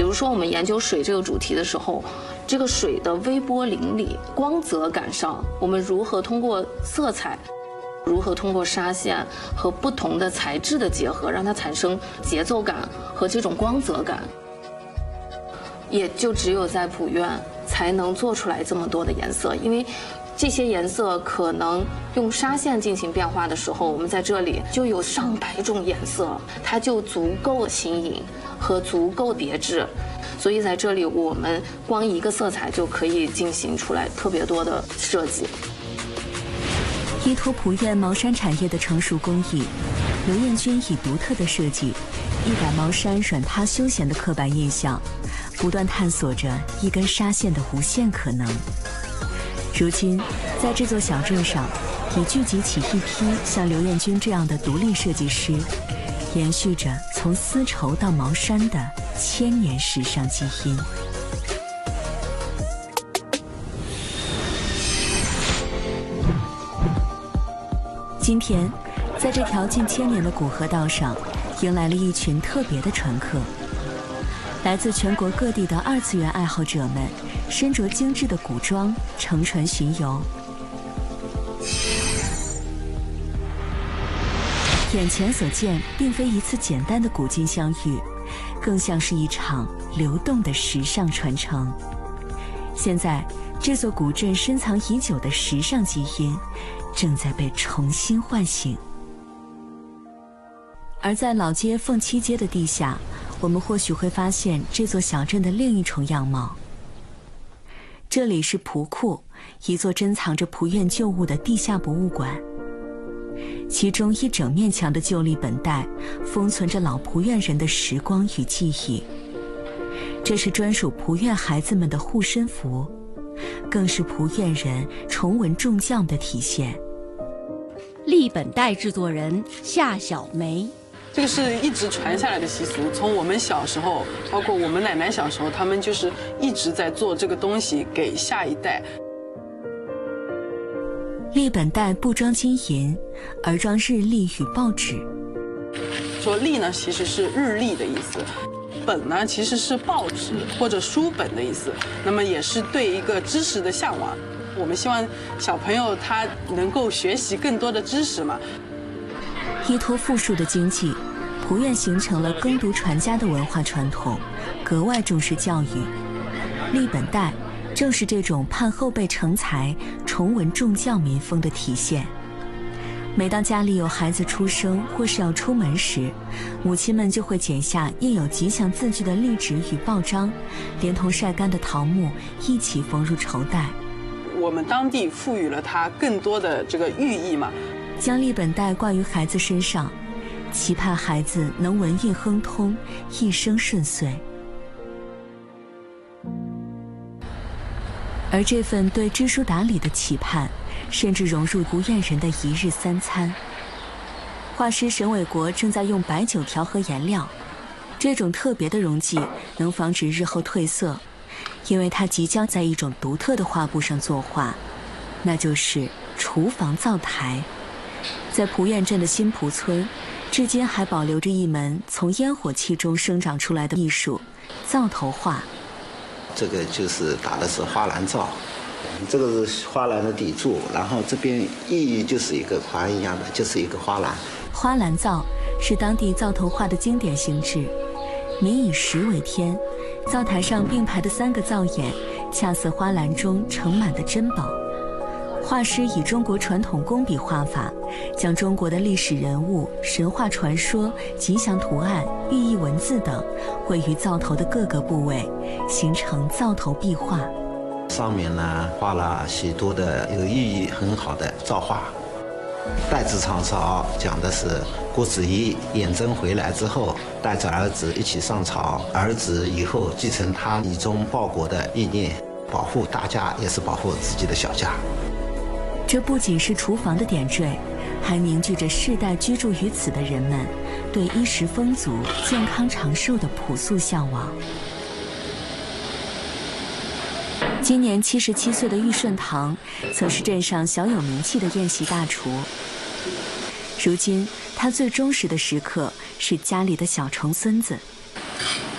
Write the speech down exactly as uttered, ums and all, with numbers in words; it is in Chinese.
如说我们研究水这个主题的时候，这个水的微波淋漓、光泽感上，我们如何通过色彩，如何通过纱线和不同的材质的结合，让它产生节奏感和这种光泽感，也就只有在普院才能做出来这么多的颜色。因为这些颜色可能用纱线进行变化的时候，我们在这里就有上百种颜色，它就足够新颖和足够别致。所以在这里，我们光一个色彩就可以进行出来特别多的设计。 依托普院毛衫产业的成熟工艺，刘彦军以独特的设计，一改毛衫软塌休闲的刻板印象，不断探索着一根纱线的无限可能。如今，在这座小镇上，已聚集起一批像刘彦军这样的独立设计师，延续着从丝绸到毛衫的千年时尚基因。今天，在这条近千年的古河道上，迎来了一群特别的船客。来自全国各地的二次元爱好者们，身着精致的古装，乘船巡游。眼前所见，并非一次简单的古今相遇，更像是一场流动的时尚传承。现在，这座古镇深藏已久的时尚基因，正在被重新唤醒。而在老街凤七街的地下，我们或许会发现这座小镇的另一重样貌。这里是蒲库，一座珍藏着蒲院旧物的地下博物馆。其中一整面墙的旧历本带，封存着老蒲院人的时光与记忆。这是专属蒲院孩子们的护身符，更是蒲院人崇文重教的体现。 历本带制作人夏小梅。 这个是一直传下来的习俗，从我们小时候，包括我们奶奶小时候，他们就是一直在做这个东西给下一代。 历本带不装金银，而装日历与报纸。 说历呢，其实是日历的意思；本呢，其实是报纸或者书本的意思。那么也是对一个知识的向往。我们希望小朋友他能够学习更多的知识嘛。 依托富庶的经济，蒲院形成了耕读传家的文化传统，格外重视教育。历本带正是这种盼后辈成才、崇文重教民风的体现。每当家里有孩子出生或是要出门时，母亲们就会剪下印有吉祥字句的历纸与报章，连同晒干的桃木一起缝入绸带。 我们当地赋予了它更多的这个寓意嘛。 将历本带挂于孩子身上，期盼孩子能文艺亨通，一生顺遂。而这份对知书达理的期盼，甚至融入蒲院人的一日三餐。画师沈伟国正在用白酒调和颜料，这种特别的溶剂能防止日后褪色，因为他即将在一种独特的画布上作画，那就是厨房灶台。在蒲院镇的新蒲村，至今还保留着一门从烟火气中生长出来的艺术——灶头画。 这个就是打的是花篮灶，这个是花篮的底柱，然后这边意义就是一个环一样的，就是一个花篮。 花篮灶是当地灶头画的经典形制，民以食为天，灶台上并排的三个灶眼，恰似花篮中盛满的珍宝。画师以中国传统工笔画法，将中国的历史人物、神话传说、吉祥图案、寓意文字等绘于灶头的各个部位，形成灶头壁画。 上面呢画了许多的有寓意很好的造画。代字长朝讲的是郭子仪远征回来之后，带着儿子一起上朝，儿子以后继承他以忠报国的意念，保护大家也是保护自己的小家。 这不仅是厨房的点缀，还凝聚着世代居住于此的人们对衣食丰足、健康长寿的朴素向往。今年七十七岁的玉顺堂，曾是镇上小有名气的宴席大厨。如今，他最忠实的食客是家里的小重孙子。